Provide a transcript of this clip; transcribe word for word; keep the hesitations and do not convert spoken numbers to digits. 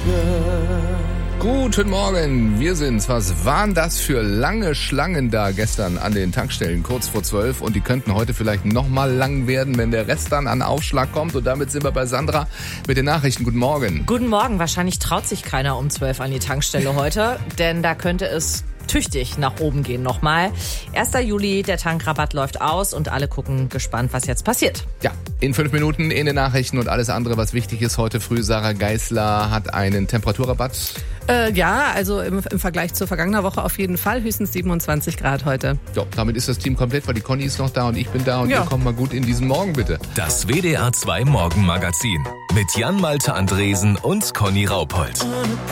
Guten Morgen, wir sind's. Was waren das für lange Schlangen da gestern an den Tankstellen, kurz vor zwölf? Und die könnten heute vielleicht nochmal lang werden, wenn der Rest dann an Aufschlag kommt. Und damit sind wir bei Sandra mit den Nachrichten. Guten Morgen. Guten Morgen. Wahrscheinlich traut sich keiner um zwölf an die Tankstelle heute, denn da könnte es tüchtig nach oben gehen nochmal. erster Juli, der Tankrabatt läuft aus und alle gucken gespannt, was jetzt passiert. Ja, in fünf Minuten in den Nachrichten und alles andere, was wichtig ist heute früh. Sarah Geisler hat einen Temperaturrabatt. Äh, ja, also im, im Vergleich zur vergangenen Woche auf jeden Fall höchstens siebenundzwanzig Grad heute. Ja, damit ist das Team komplett, weil die Conny ist noch da und ich bin da und ja. wir kommen mal gut in diesen Morgen, bitte. Das W D R zwei Morgenmagazin mit Jan Malte Andresen und Conny Raupold.